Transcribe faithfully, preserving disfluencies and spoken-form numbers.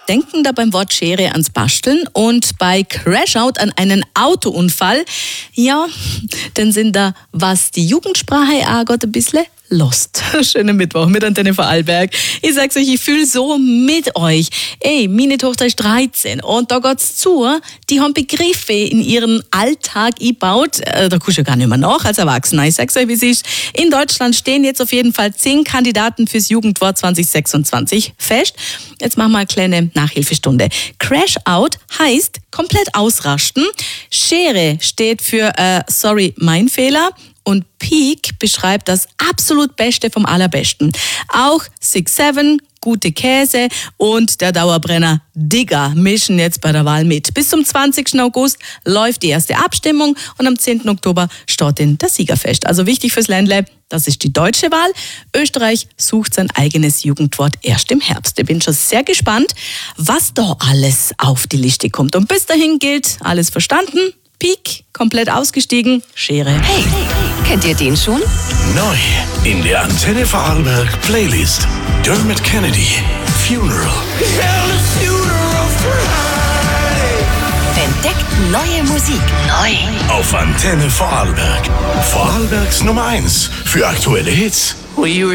denken da beim Wort Schere ans Basteln und bei Crashout an einen Autounfall. Ja, dann sind da, was die Jugendsprache angeht, ein bisschen lost. Schönen Mittwoch mit Antenne Vorarlberg. Ich sag's euch, ich fühle so mit euch. Ey, meine Tochter ist dreizehn und da geht's zu. Die haben Begriffe in ihren Alltag eingebaut. Da kommst du ja gar nicht mehr nach als Erwachsener. Ich sag's euch, wie es ist. In Deutschland stehen jetzt auf jeden Fall zehn Kandidaten fürs Jugendwort zwanzig sechsundzwanzig fest. Jetzt machen wir eine kleine Nachhilfestunde. Crashout heißt komplett ausrasten. Schere steht für äh, sorry, mein Fehler. Und Peak beschreibt das absolut Beste vom Allerbesten. Auch Six Seven, gute Käse und der Dauerbrenner Digger mischen jetzt bei der Wahl mit. Bis zum zwanzigsten August läuft die erste Abstimmung und am zehnten Oktober steht dann das Siegerfest. Also wichtig fürs Ländle, das ist die deutsche Wahl. Österreich sucht sein eigenes Jugendwort erst im Herbst. Ich bin schon sehr gespannt, was da alles auf die Liste kommt. Und bis dahin gilt, alles verstanden? Peak, komplett ausgestiegen, Schere. Hey, kennt ihr den schon? Neu in der Antenne Vorarlberg Playlist. Dermot Kennedy, Funeral. Entdeckt neue Musik. Neu. Auf Antenne Vorarlberg. Vorarlbergs Nummer eins für aktuelle Hits. Well, you were